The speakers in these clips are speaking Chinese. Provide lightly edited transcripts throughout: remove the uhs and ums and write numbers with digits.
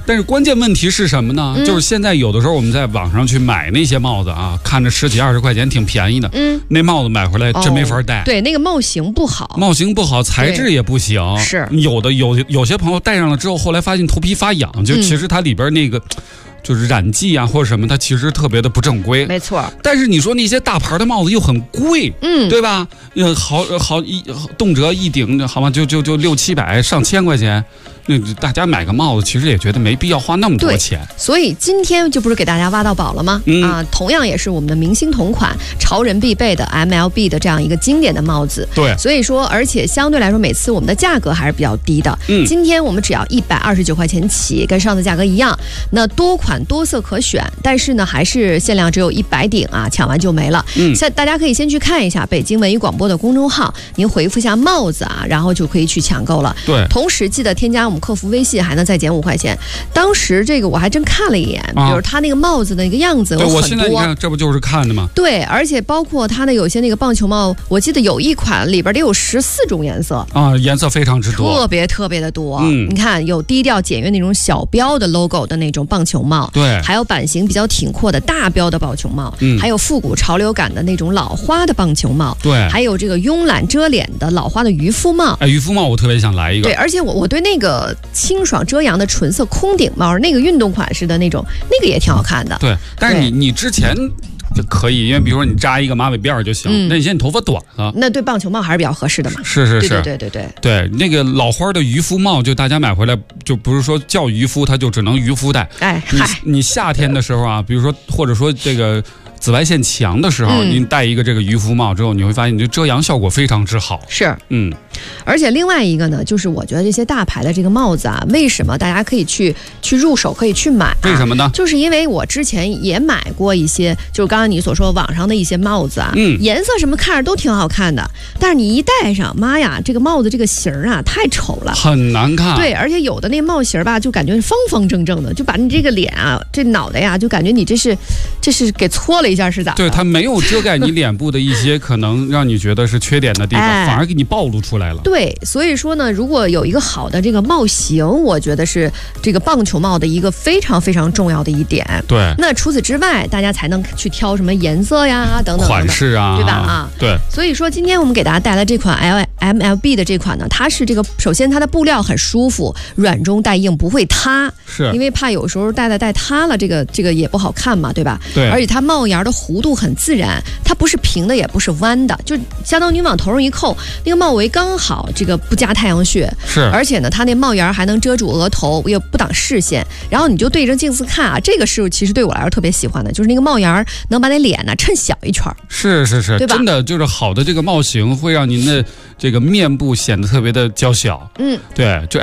但是关键问题是什么呢？就是现在有的时候我们在网上去买那些帽子啊，看着10几20块钱挺便宜的，那帽子买回来真没法戴。 对，那个帽型不好， 材质也不行。 是有些朋友戴上了之后，后来发现头皮发痒，就其实它里边那个。就是染剂啊或者什么，它其实特别的不正规， 没错。 但是你说那些大牌的帽子又很贵，对吧？动辄一顶，好吗？就6、700上千块钱。那大家买个帽子，其实也觉得没必要花那么多钱。 所以今天就不是给大家挖到宝了吗？同样也是我们的明星同款、潮人必备的 MLB 的这样一个经典的帽子。 对， 所以说，而且相对来说，每次我们的价格还是比较低的。今天我们只要129块钱起，跟上次价格一样。那多款多色可选，但是呢，还是限量只有100顶啊，抢完就没了。大家可以先去看一下北京文艺广播的公众号，您回复一下帽子啊，然后就可以去抢购了。 对， 同时记得添加我们客服微信，还能再减5块钱。当时这个我还真看了一眼，比如他那个帽子的一个样子有很多。 我现在你看，这不就是看的吗？ 对，而且包括他的有些那个棒球帽，我记得有一款里边得有14种颜色啊，颜色非常之多， 特别的多。你看有低调简约那种小标的 logo 的那种棒球帽， 对， 还有版型比较挺阔的大标的棒球帽，还有复古潮流感的那种老花的棒球帽， 对， 还有这个慵懒遮脸的老花的渔夫帽。 渔夫帽我特别想来一个。 对，而且我对那个清爽遮阳的纯色空顶帽，那个运动款式的那种，那个也挺好看的。 对，但是你之前就可以，因为比如说你扎一个马尾辫就行，那你现在你头发短了， 那对棒球帽还是比较合适的嘛。 是， 对， 那个老花的渔夫帽，就大家买回来就不是说叫渔夫，它就只能渔夫戴。你夏天的时候啊，比如说或者说这个紫外线强的时候，您戴一个这个渔夫帽之后，你会发现你这遮阳效果非常之好。 是，而且另外一个呢，就是我觉得这些大牌的这个帽子啊，为什么大家可以去入手，可以去买？ 为什么呢？ 就是因为我之前也买过一些，就是刚刚你所说网上的一些帽子啊，颜色什么看着都挺好看的，但是你一戴上，妈呀，这个帽子这个型啊太丑了， 很难看。 对，而且有的那帽型吧，就感觉方方正正的，就把你这个脸啊，这脑袋呀，就感觉你这是给搓了一下是咋的？ 对，它没有遮盖你脸部的一些可能让你觉得是缺点的地方，反而给你暴露出来了。 对，所以说呢，如果有一个好的这个帽型，我觉得是这个棒球帽的一个非常非常重要的一点。 对， 那除此之外，大家才能去挑什么颜色呀等等款式啊， 对吧？ 对。 所以说，今天我们给大家带来这款 MLB 的这款呢，它是这个首先它的布料很舒服，软中带硬，不会塌。 是， 因为怕有时候戴塌了，这个也不好看嘛，对吧？ 对。 而且它帽檐的弧度很自然，它不是平的，也不是弯的，就相当于往头上一扣，那个帽围刚好，这个不加太阳穴。 是， 而且呢，它那帽檐还能遮住额头，也不挡视线。然后你就对着镜子看啊，这个是其实对我来说特别喜欢的，就是那个帽檐能把那脸呢衬小一圈。 是，对吧？真的就是好的这个帽型会让您的这个面部显得特别的娇小。对，这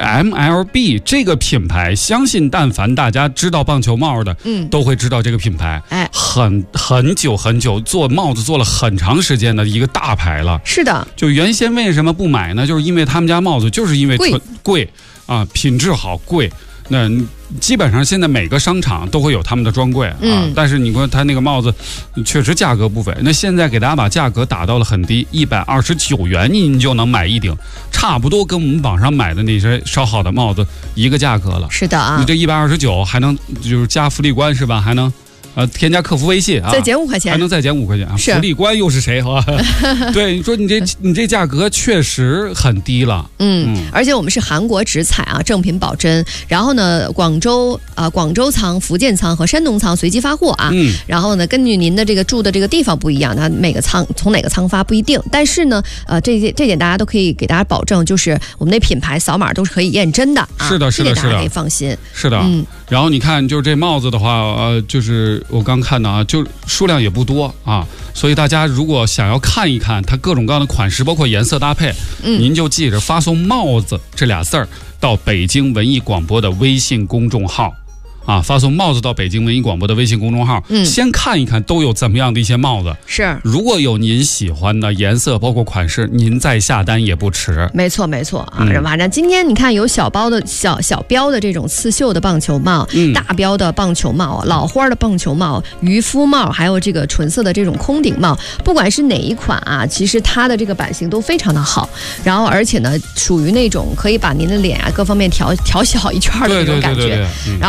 MLB 这个品牌，相信但凡大家知道棒球帽的，都会知道这个品牌。很久做帽子做了很长时间的一个大牌了。是的，就原先为什么不买呢？就是因为他们家帽子就是因为贵啊，品质好贵。那基本上现在每个商场都会有他们的专柜啊，但是你说他那个帽子确实价格不菲。那现在给大家把价格打到了很低，129元您就能买一顶，差不多跟我们网上买的那些稍好的帽子一个价格了。是的啊，你这129还能就是加福利关是吧？还能。添加客服微信啊，再减5块钱，还能再减5块钱啊！福利官又是谁？好吧？对，你说你这价格确实很低了，而且我们是韩国直采啊，正品保真。然后呢，广州仓、福建仓和山东仓随机发货啊。然后呢，根据您的这个住的这个地方不一样，它每个仓从哪个仓发不一定。但是呢，这点大家都可以给大家保证，就是我们那品牌扫码都是可以验真的啊。是的，这点大家可以放心。是的，然后你看，就是这帽子的话，就是我刚看的啊，就数量也不多啊，所以大家如果想要看一看它各种各样的款式，包括颜色搭配，您就记着发送帽子这俩字儿到北京文艺广播的微信公众号。啊，发送帽子到北京文艺广播的微信公众号，先看一看都有怎么样的一些帽子。是，如果有您喜欢的颜色，包括款式，您再下单也不迟。没错啊，反正今天你看有小标的这种刺绣的棒球帽，大标的棒球帽，老花的棒球帽，渔夫帽，还有这个纯色的这种空顶帽，不管是哪一款啊，其实它的这个版型都非常的好。然后而且呢，属于那种可以把您的脸啊各方面调小一圈的那种感觉。然后